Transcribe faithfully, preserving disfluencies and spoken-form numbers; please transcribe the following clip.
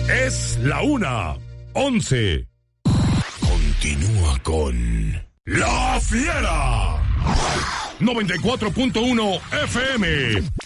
Es la una, once. Continúa con La Fiera. noventa y cuatro punto uno F M.